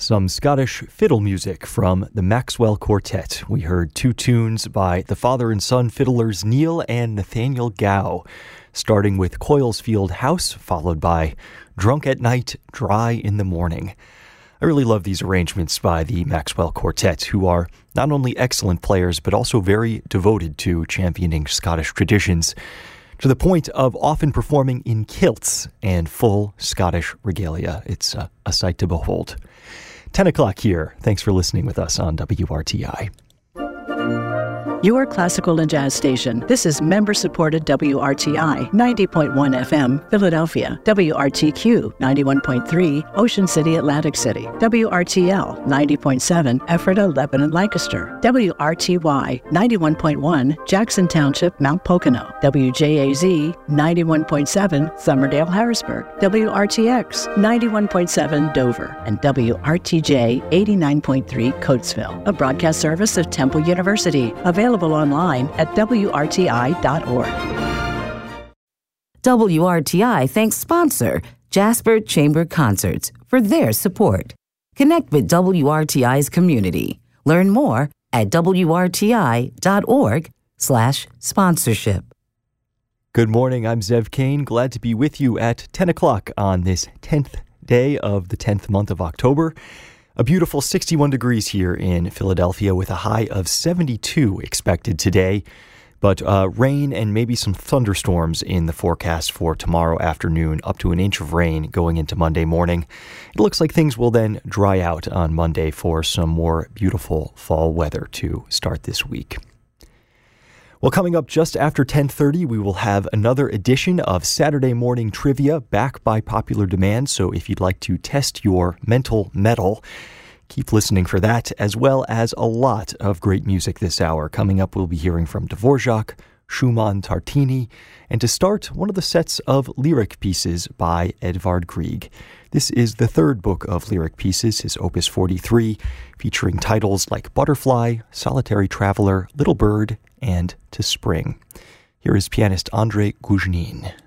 Some Scottish fiddle music from the Maxwell Quartet. We heard two tunes by the father and son fiddlers Neil and Nathaniel Gow, starting with Coilsfield House, followed by Drunk at Night, Dry in the Morning. I really love these arrangements by the Maxwell Quartet, who are not only excellent players, but also very devoted to championing Scottish traditions, to the point of often performing in kilts and full Scottish regalia. It's a sight to behold. 10 o'clock here. Thanks for listening with us on WRTI. Your classical and jazz station. This is member-supported WRTI 90.1 FM, Philadelphia. WRTQ 91.3, Ocean City, Atlantic City. WRTL 90.7, Ephrata, Lebanon, Lancaster. WRTY 91.1, Jackson Township, Mount Pocono. WJAZ 91.7, Somerdale, Harrisburg. WRTX 91.7, Dover. And WRTJ 89.3, Coatesville. A broadcast service of Temple University. Available online at WRTI.org. WRTI thanks sponsor Jasper Chamber Concerts for their support. Connect with WRTI's community. Learn more at WRTI.org/sponsorship. Good morning, I'm Zev Kane. Glad to be with you at 10 o'clock on this 10th day of the 10th month of October. A beautiful 61 degrees here in Philadelphia with a high of 72 expected today, but rain and maybe some thunderstorms in the forecast for tomorrow afternoon, up to an inch of rain going into Monday morning. It looks like things will then dry out on Monday for some more beautiful fall weather to start this week. Well, coming up just after 10:30, we will have another edition of Saturday Morning Trivia back by popular demand. So if you'd like to test your mental mettle, keep listening for that, as well as a lot of great music this hour. Coming up, we'll be hearing from Dvorak, Schumann, Tartini, and to start, one of the sets of lyric pieces by Edvard Grieg. This is the third book of lyric pieces, his Opus 43, featuring titles like Butterfly, Solitary Traveler, Little Bird, and To Spring. Here is pianist Andrei Guzhnin.